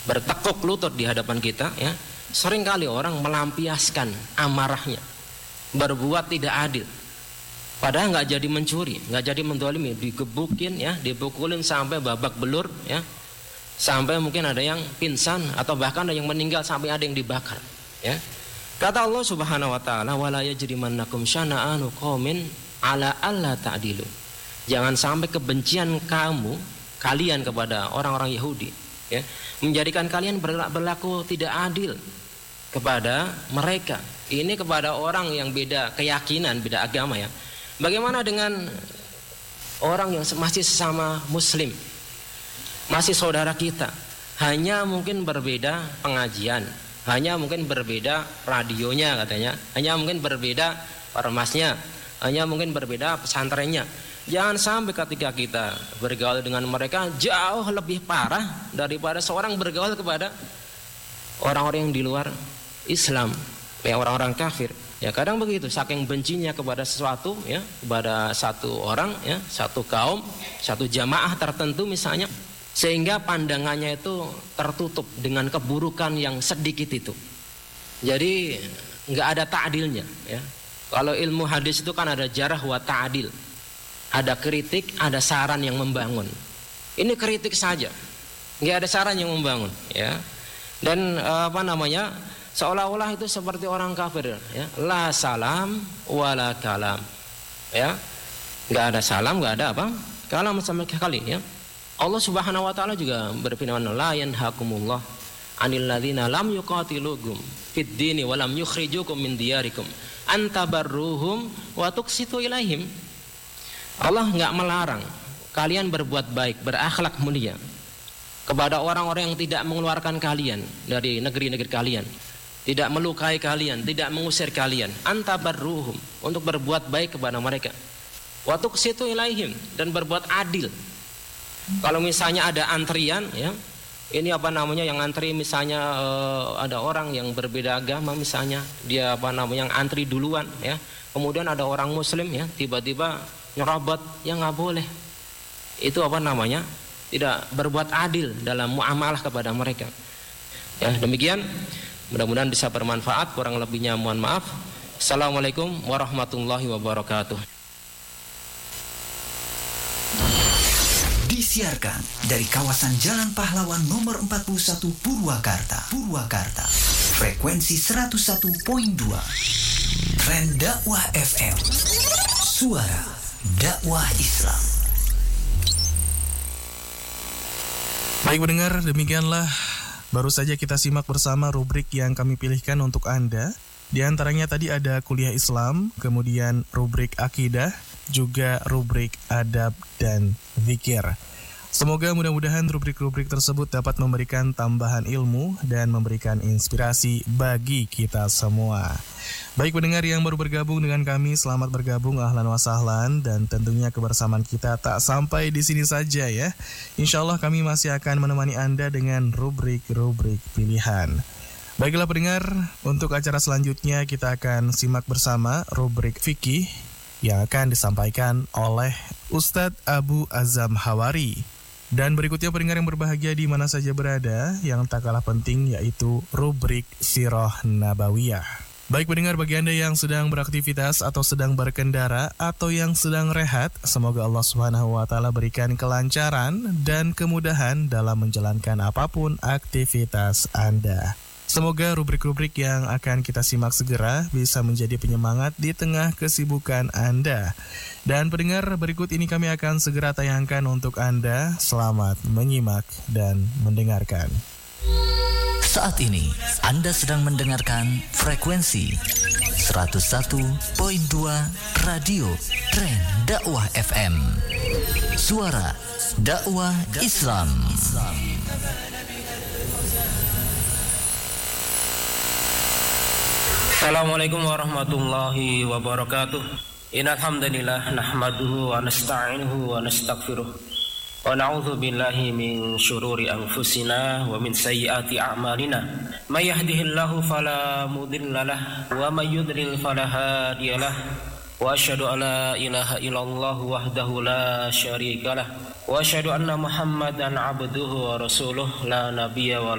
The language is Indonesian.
bertekuk lutut di hadapan kita, ya. Seringkali orang melampiaskan amarahnya, berbuat tidak adil. Padahal nggak jadi mencuri, nggak jadi mendolimi, digebukin, ya, dipukulin sampai babak belur, ya, sampai mungkin ada yang pingsan atau bahkan ada yang meninggal, sampai ada yang dibakar, ya. Kata Allah Subhanahu Wa Taala, wala yajrimannakum syana'anu qaumin ala alla ta'dilu. Jangan sampai kebencian kalian kepada orang-orang Yahudi, ya, menjadikan kalian berlaku tidak adil kepada mereka. Ini kepada orang yang beda keyakinan, beda agama, ya. Bagaimana dengan orang yang masih sesama muslim, masih saudara kita, hanya mungkin berbeda pengajian, hanya mungkin berbeda radionya katanya, hanya mungkin berbeda ormasnya, hanya mungkin berbeda pesantrennya. Jangan sampai ketika kita bergaul dengan mereka jauh lebih parah daripada seorang bergaul kepada orang-orang yang di luar Islam, ya, orang-orang kafir. Ya, kadang begitu, saking bencinya kepada sesuatu, ya, kepada satu orang, ya, satu kaum, satu jamaah tertentu misalnya, sehingga pandangannya itu tertutup dengan keburukan yang sedikit itu. Jadi nggak ada ta'dilnya, ya. Kalau ilmu hadis itu kan ada jarah wa ta'dil, ada kritik, ada saran yang membangun. Ini kritik saja, nggak ada saran yang membangun, ya. Dan seolah-olah itu seperti orang kafir, ya. La salam wala kalam, ya. Nggak ada salam, nggak ada kalam sama sekali, ya. Allah Subhanahu Wa Taala juga berfirman, la yanhakumullah anil ladzina lam yuqatilukum fid dini wa lam yukhrijukum min diyarikum antabarruhum wa tuqsitu ilaihim. Allah nggak melarang kalian berbuat baik, berakhlak mulia kepada orang-orang yang tidak mengeluarkan kalian dari negeri-negeri kalian, tidak melukai kalian, tidak mengusir kalian. Antabarruhum, untuk berbuat baik kepada mereka. Wa tuqsitu ilaihim, dan berbuat adil. Kalau misalnya ada antrian, ya, ini yang antri misalnya ada orang yang berbeda agama misalnya, dia yang antri duluan, ya. Kemudian ada orang muslim, ya, tiba-tiba nyerobot, ya nggak boleh. Itu tidak berbuat adil dalam muamalah kepada mereka. Ya, demikian. Mudah-mudahan bisa bermanfaat. Kurang lebihnya mohon maaf. Assalamualaikum warahmatullahi wabarakatuh. Disiarkan dari kawasan Jalan Pahlawan nomor 41 Purwakarta. Frekuensi 101.2. Tren Dakwah FM. Suara dakwah Islam. Baik pendengar, demikianlah baru saja kita simak bersama rubrik yang kami pilihkan untuk Anda. Di antaranya tadi ada kuliah Islam, kemudian rubrik akidah, juga rubrik adab dan zikir. Semoga mudah-mudahan rubrik-rubrik tersebut dapat memberikan tambahan ilmu dan memberikan inspirasi bagi kita semua. Baik pendengar yang baru bergabung dengan kami, selamat bergabung, ahlan wa sahlan, dan tentunya kebersamaan kita tak sampai di sini saja, ya. Insya Allah kami masih akan menemani Anda dengan rubrik-rubrik pilihan. Baiklah pendengar, untuk acara selanjutnya kita akan simak bersama rubrik fikih yang akan disampaikan oleh Ustadz Abu Azam Hawari. Dan berikutnya pendengar yang berbahagia di mana saja berada, yang tak kalah penting yaitu rubrik Sirah Nabawiyah. Baik pendengar, bagi Anda yang sedang beraktivitas atau sedang berkendara atau yang sedang rehat, semoga Allah Subhanahu wa Ta'ala berikan kelancaran dan kemudahan dalam menjalankan apapun aktivitas Anda. Semoga rubrik-rubrik yang akan kita simak segera bisa menjadi penyemangat di tengah kesibukan Anda. Dan pendengar, berikut ini kami akan segera tayangkan untuk Anda. Selamat menyimak dan mendengarkan. Saat ini Anda sedang mendengarkan frekuensi 101.2 Radio Tren Dakwah FM. Suara dakwah Islam. Assalamualaikum warahmatullahi wabarakatuh. Innal hamdalillah nahmaduhu wa nasta'inuhu wa nastaghfiruh. Wa na'udzu billahi min syururi anfusina wa min sayyiati a'malina. May yahdihillahu fala mudhillalah wa may yudlil fala hadiyalah. Wa asyhadu an la ilaha illallah wahdahu la syarikalah. Wa asyhadu anna Muhammadan 'abduhu wa rasuluh la nabiyya wa